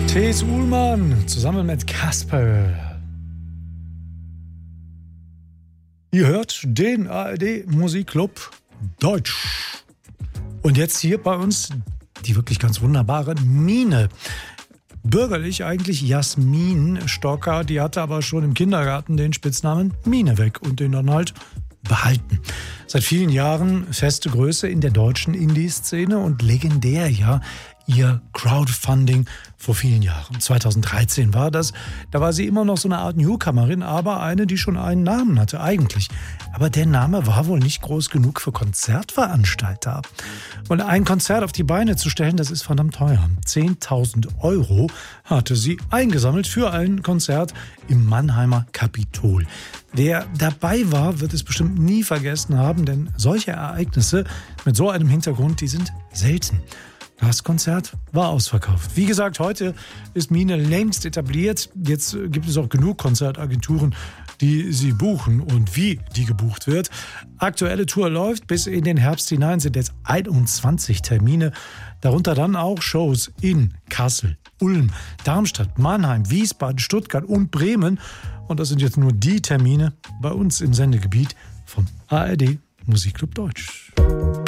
Thes Uhlmann zusammen mit Kasperl. Ihr hört den ARD Musikclub Deutsch. Und jetzt hier bei uns die wirklich ganz wunderbare Mine. Bürgerlich eigentlich Jasmin Stocker, die hatte aber schon im Kindergarten den Spitznamen Mine weg und den dann halt behalten. Seit vielen Jahren feste Größe in der deutschen Indie-Szene und legendär ja ihr Crowdfunding vor vielen Jahren. 2013 war das. Da war sie immer noch so eine Art Newcomerin, aber eine, die schon einen Namen hatte eigentlich. Aber der Name war wohl nicht groß genug für Konzertveranstalter. Und ein Konzert auf die Beine zu stellen, das ist verdammt teuer. 10.000 € hatte sie eingesammelt für ein Konzert im Mannheimer Kapitol. Wer dabei war, wird es bestimmt nie vergessen haben, denn solche Ereignisse mit so einem Hintergrund, die sind selten. Das Konzert war ausverkauft. Wie gesagt, heute ist Mine längst etabliert. Jetzt gibt es auch genug Konzertagenturen, die sie buchen und wie die gebucht wird. Aktuelle Tour läuft. Bis in den Herbst hinein sind jetzt 21 Termine. Darunter dann auch Shows in Kassel, Ulm, Darmstadt, Mannheim, Wiesbaden, Stuttgart und Bremen. Und das sind jetzt nur die Termine bei uns im Sendegebiet vom ARD Musikclub Deutsch.